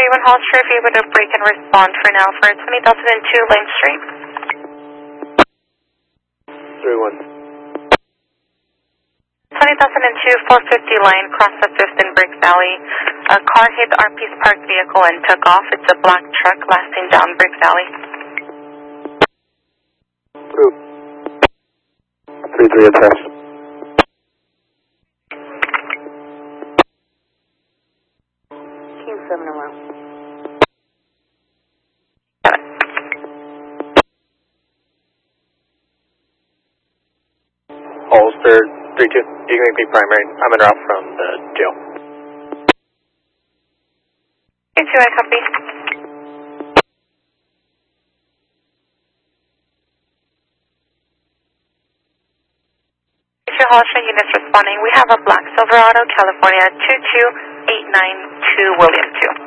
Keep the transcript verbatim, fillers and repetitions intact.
three one Holster, if you're able to break and respond for now for twenty thousand two Lime Street. three one. twenty thousand two, four fifty line, cross the fifth in Brick Valley. A car hit R P's parked vehicle and took off. It's a black truck lasting down Brick Valley. Group. three three attached. Team seven around. Got it. Holster three two. You can make me primary. I'm en route from the jail. three two, I copy. If you're Holster units responding, we have a black Silverado, California two two eight nine two William two.